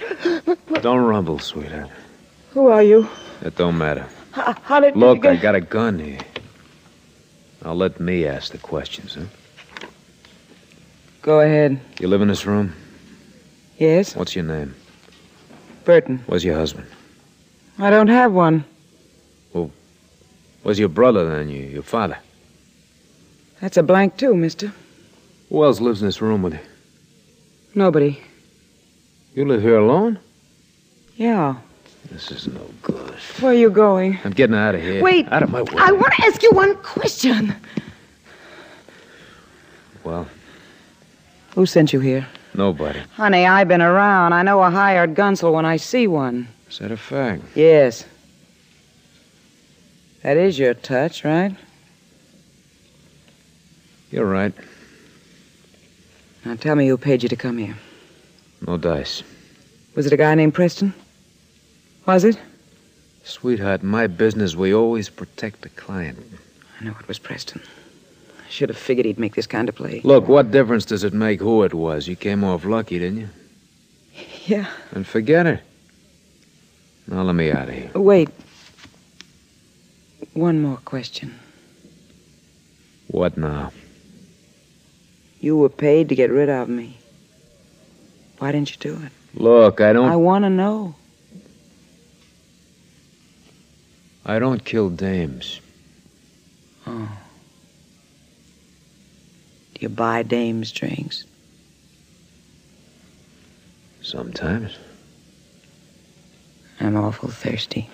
Don't rumble, sweetheart. Who are you? It don't matter. How did you Look, get... I got a gun here. Now let me ask the questions, huh? Go ahead. You live in this room? Yes? What's your name? Burton. Where's your husband? I don't have one. Well, where's your brother, then? Your father? That's a blank, too, mister. Who else lives in this room with you? Nobody. You live here alone? Yeah. This is no good. Where are you going? I'm getting out of here. Wait. Out of my way. I want to ask you one question. Well? Who sent you here? Nobody. Honey, I've been around. I know a hired gunsel when I see one. Is that a fact? Yes. That is your touch, right? You're right. Now tell me who paid you to come here. No dice. Was it a guy named Preston? Was it? Sweetheart, in my business, we always protect the client. I know it was Preston. I should have figured he'd make this kind of play. Look, what difference does it make who it was? You came off lucky, didn't you? Yeah. And forget it. Now let me out of here. Wait. One more question. What now? You were paid to get rid of me. Why didn't you do it? Look, I want to know. I don't kill dames. Oh. Do you buy dames drinks? Sometimes. I'm awful thirsty.